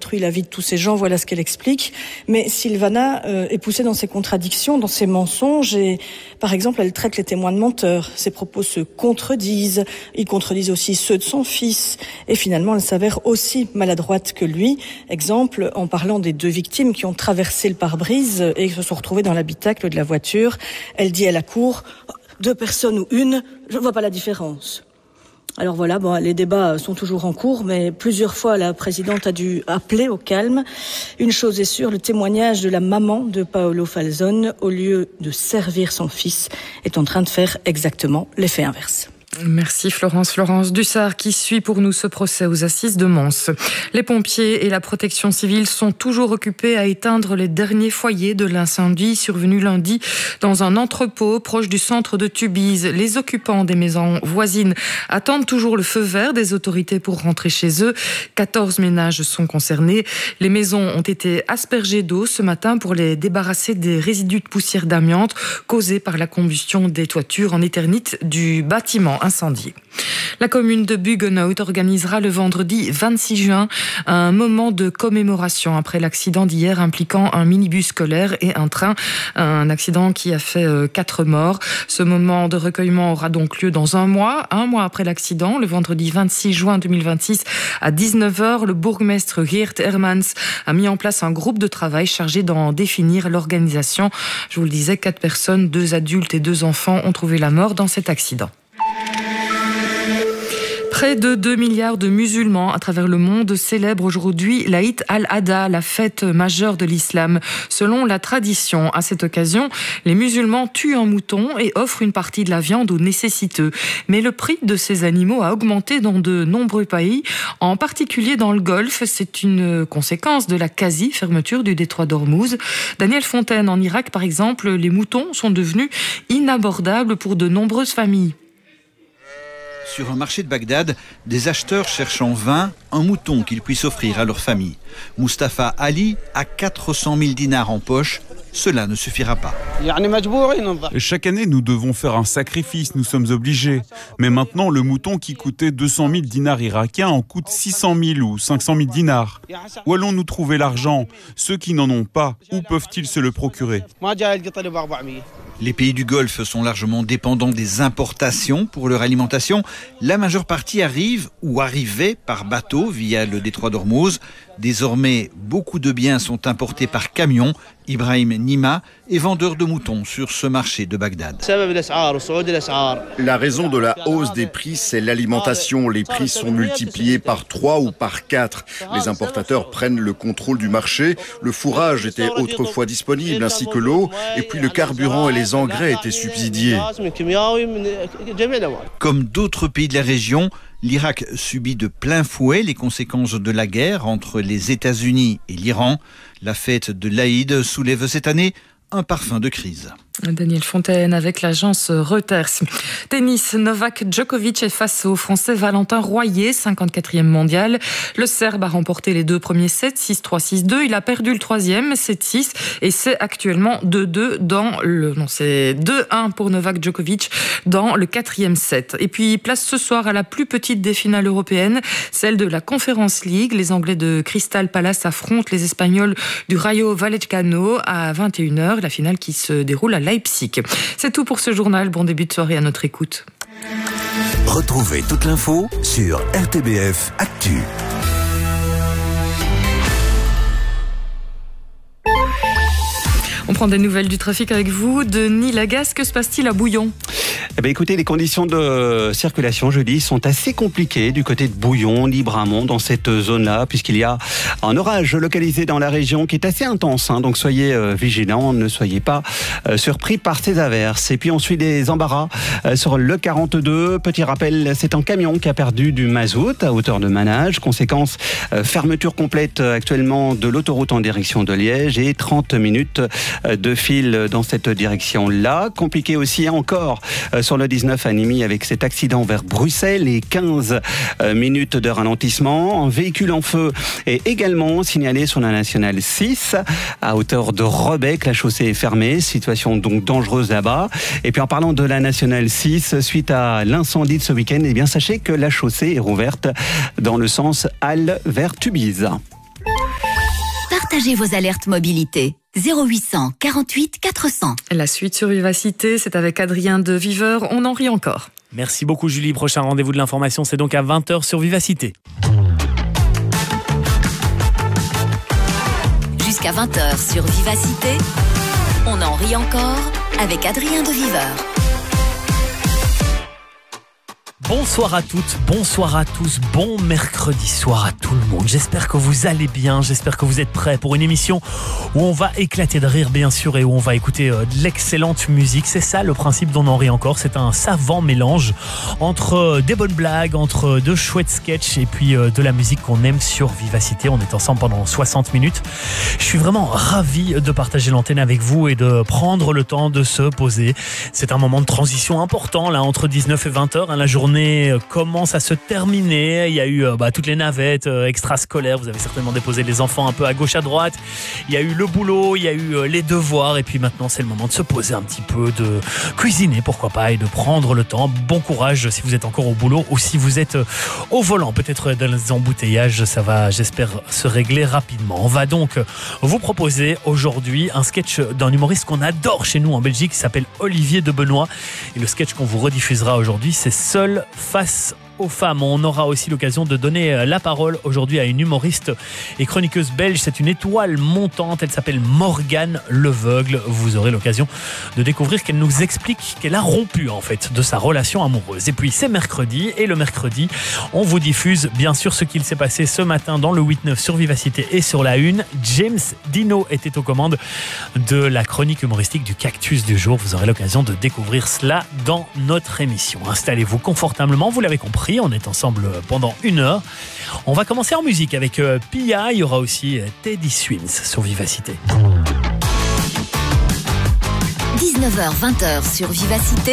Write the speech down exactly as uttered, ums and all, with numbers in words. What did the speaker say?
détruit la vie de tous ces gens, voilà ce qu'elle explique. Mais Silvana euh, est poussée dans ses contradictions, dans ses mensonges et, par exemple, elle traite les témoins de menteurs. Ses propos se contredisent, ils contredisent aussi ceux de son fils et finalement elle s'avère aussi maladroite que lui. Exemple, en parlant des deux victimes qui ont traversé le pare-brise et se sont retrouvées dans l'habitacle de la voiture, elle dit à la cour « deux personnes ou une, je ne vois pas la différence ». Alors voilà, bon, les débats sont toujours en cours, mais plusieurs fois la présidente a dû appeler au calme. Une chose est sûre, le témoignage de la maman de Paolo Falzone, au lieu de servir son fils, est en train de faire exactement l'effet inverse. Merci Florence. Florence Dussard qui suit pour nous ce procès aux assises de Mons. Les pompiers et la protection civile sont toujours occupés à éteindre les derniers foyers de l'incendie survenu lundi dans un entrepôt proche du centre de Tubize. Les occupants des maisons voisines attendent toujours le feu vert des autorités pour rentrer chez eux. quatorze ménages sont concernés. Les maisons ont été aspergées d'eau ce matin pour les débarrasser des résidus de poussière d'amiante causés par la combustion des toitures en éternite du bâtiment incendié. La commune de Buggenhout organisera le vendredi vingt-six juin un moment de commémoration après l'accident d'hier impliquant un minibus scolaire et un train, un accident qui a fait quatre morts. Ce moment de recueillement aura donc lieu dans un mois, un mois après l'accident, le vendredi vingt-six juin deux mille vingt-six à dix-neuf heures. Le bourgmestre Geert Hermans a mis en place un groupe de travail chargé d'en définir l'organisation. Je vous le disais, quatre personnes, deux adultes et deux enfants ont trouvé la mort dans cet accident. Près de deux milliards de musulmans à travers le monde célèbrent aujourd'hui l'Aïd al-Adha, la fête majeure de l'islam. Selon la tradition, à cette occasion, les musulmans tuent un mouton et offrent une partie de la viande aux nécessiteux. Mais le prix de ces animaux a augmenté dans de nombreux pays, en particulier dans le Golfe. C'est une conséquence de la quasi-fermeture du détroit d'Ormuz. Daniel Fontaine, en Irak par exemple, les moutons sont devenus inabordables pour de nombreuses familles. Sur un marché de Bagdad, des acheteurs cherchent en vain un mouton qu'ils puissent offrir à leur famille. Mustapha Ali a quatre cent mille dinars en poche. Cela ne suffira pas. Chaque année, nous devons faire un sacrifice, nous sommes obligés. Mais maintenant, le mouton qui coûtait deux cent mille dinars irakiens en coûte six cent mille ou cinq cent mille dinars. Où allons-nous trouver l'argent? Ceux qui n'en ont pas, où peuvent-ils se le procurer? Les pays du Golfe sont largement dépendants des importations pour leur alimentation. La majeure partie arrive ou arrivait par bateau via le détroit d'Ormuz. Désormais, beaucoup de biens sont importés par camion. Ibrahim Nima est vendeur de moutons sur ce marché de Bagdad. La raison de la hausse des prix, c'est l'alimentation. Les prix sont multipliés par trois ou par quatre. Les importateurs prennent le contrôle du marché. Le fourrage était autrefois disponible, ainsi que l'eau. Et puis le carburant et les engrais étaient subsidiés. Comme d'autres pays de la région, l'Irak subit de plein fouet les conséquences de la guerre entre les États-Unis et l'Iran. La fête de l'Aïd soulève cette année un parfum de crise. Daniel Fontaine avec l'agence Reuters. Tennis, Novak Djokovic est face au Français Valentin Royer, cinquante-quatrième mondial. Le Serbe a remporté les deux premiers sets, six trois, six deux. Il a perdu le troisième, sept six, et c'est actuellement deux deux dans le, non, c'est deux un pour Novak Djokovic dans le quatrième set. Et puis, place ce soir à la plus petite des finales européennes, celle de la Conference League. Les Anglais de Crystal Palace affrontent les Espagnols du Rayo Vallecano à vingt et une heures. La finale qui se déroule à Leipzig. C'est tout pour ce journal. Bon début de soirée à notre écoute. Retrouvez toute l'info sur R T B F Actu. On prend des nouvelles du trafic avec vous. Denis Lagasse, que se passe-t-il à Bouillon ? Eh bien, écoutez, les conditions de circulation, je dis, sont assez compliquées du côté de Bouillon, Libramont, dans cette zone-là, puisqu'il y a un orage localisé dans la région qui est assez intense. Hein, donc soyez euh, vigilants, ne soyez pas euh, surpris par ces averses. Et puis on suit des embarras euh, sur le quarante-deux. Petit rappel, c'est un camion qui a perdu du mazout à hauteur de Manage. Conséquence, euh, fermeture complète euh, actuellement de l'autoroute en direction de Liège et trente minutes euh, de fil dans cette direction-là. Compliqué aussi encore euh, sur le dix-neuf à Nîmes avec cet accident vers Bruxelles et quinze minutes de ralentissement. Un véhicule en feu est également signalé sur la nationale six à hauteur de Rebec. La chaussée est fermée, situation donc dangereuse là-bas. Et puis en parlant de la nationale six, suite à l'incendie de ce week-end, eh bien sachez que la chaussée est rouverte dans le sens Halle vers Tubize. Partagez vos alertes mobilité. zéro huit cent quarante-huit quatre cents. La suite sur Vivacité, c'est avec Adrien de Viveur. On en rit encore. Merci beaucoup Julie. Prochain rendez-vous de l'information, c'est donc à vingt heures sur Vivacité. Jusqu'à vingt heures sur Vivacité, on en rit encore avec Adrien de Viveur. Bonsoir à toutes, bonsoir à tous, bon mercredi soir à tout le monde. J'espère que vous allez bien, j'espère que vous êtes prêts pour une émission où on va éclater de rire bien sûr et où on va écouter euh, de l'excellente musique. C'est ça le principe d'On en rit encore, c'est un savant mélange entre euh, des bonnes blagues, entre euh, de chouettes sketchs et puis euh, de la musique qu'on aime sur Vivacité. On est ensemble pendant soixante minutes. Je suis vraiment ravi de partager l'antenne avec vous et de prendre le temps de se poser. C'est un moment de transition important là entre dix-neuf et vingt heures, hein, la journée commence à se terminer. Il y a eu euh, bah, toutes les navettes euh, extrascolaires. Vous avez certainement déposé les enfants un peu à gauche à droite. Il y a eu le boulot, il y a eu euh, les devoirs. Et puis maintenant, c'est le moment de se poser un petit peu, de cuisiner, pourquoi pas, et de prendre le temps. Bon courage si vous êtes encore au boulot ou si vous êtes euh, au volant. Peut-être dans les embouteillages, ça va, j'espère, se régler rapidement. On va donc vous proposer aujourd'hui un sketch d'un humoriste qu'on adore chez nous en Belgique, qui s'appelle Olivier de Benoît. Et le sketch qu'on vous rediffusera aujourd'hui, c'est Seul face aux femmes. On aura aussi l'occasion de donner la parole aujourd'hui à une humoriste et chroniqueuse belge. C'est une étoile montante. Elle s'appelle Morgane Leveugle. Vous aurez l'occasion de découvrir qu'elle nous explique qu'elle a rompu en fait de sa relation amoureuse. Et puis c'est mercredi et le mercredi, on vous diffuse bien sûr ce qu'il s'est passé ce matin dans le huit neuf sur Vivacité et sur la une. James Dino était aux commandes de la chronique humoristique du Cactus du jour. Vous aurez l'occasion de découvrir cela dans notre émission. Installez-vous confortablement, vous l'avez compris. On est ensemble pendant une heure. On va commencer en musique avec Pia. Il y aura aussi Teddy Swims sur Vivacité. dix-neuf heures vingt sur Vivacité.